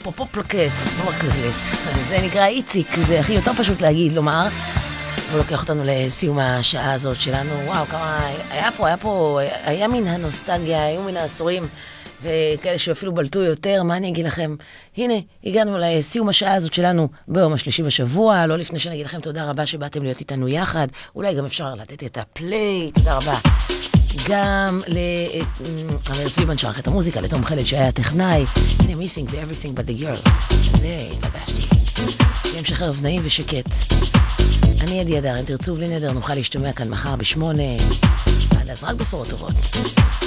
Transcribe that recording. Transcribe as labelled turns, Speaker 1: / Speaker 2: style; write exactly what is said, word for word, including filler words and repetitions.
Speaker 1: פופופלקס, פופופלקס. זה נקרא איציק, זה הכי יותר פשוט להגיד, לומר. הוא לוקח אותנו לסיום השעה הזאת שלנו. וואו, כמה... היה פה, היה פה... היה מן הנוסטלגיה, היו מן העשורים, וכאלה שאפילו בלטו יותר. מה אני אגיד לכם? הנה, הגענו לסיום השעה הזאת שלנו ביום השלישי בשבוע. לא לפני שאני אגיד לכם תודה רבה שבאתם להיות איתנו יחד. אולי גם אפשר לתת את הפליי. תודה רבה. גם לאמיר צביבן שערך את המוזיקה, לתום חלד שהיה טכנאי. הנה, missing ו-everything but the girl. זה התרגשתי. שיהיה המשך ערב נעים ושקט. אני עדי אדר, אם תרצו בלי נדר נוכל להשתמע כאן מחר בשמונה. עד אז רק בשורות טובות.